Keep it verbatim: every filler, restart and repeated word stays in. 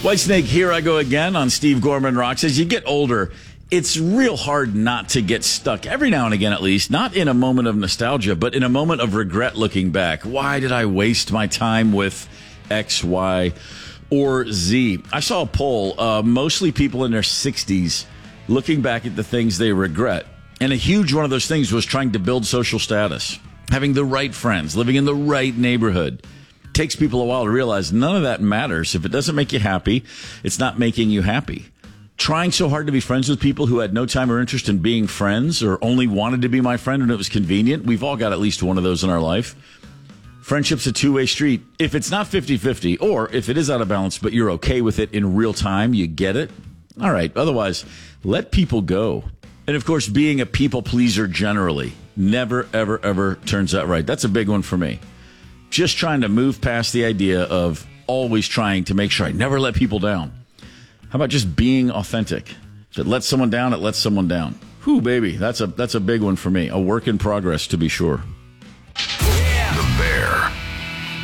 Whitesnake, here I go again on Steve Gorman Rocks. As you get older, it's real hard not to get stuck, every now and again at least, not in a moment of nostalgia, but in a moment of regret looking back. Why did I waste my time with X, Y, or Z? I saw a poll, uh, mostly people in their sixties, looking back at the things they regret. And a huge one of those things was trying to build social status, having the right friends, living in the right neighborhood. Takes people a while to realize none of that matters. If it doesn't make you happy, it's not making you happy. Trying so hard to be friends with people who had no time or interest in being friends or only wanted to be my friend when it was convenient. We've all got at least one of those in our life. Friendship's a two-way street. If it's not fifty-fifty, or if it is out of balance, but you're okay with it in real time, you get it, all right. Otherwise, let people go. And, of course, being a people pleaser generally never, ever, ever turns out right. That's a big one for me. Just trying to move past the idea of always trying to make sure I never let people down. How about just being authentic? If it lets someone down, it lets someone down. Whew, baby, that's a that's a big one for me. A work in progress, to be sure.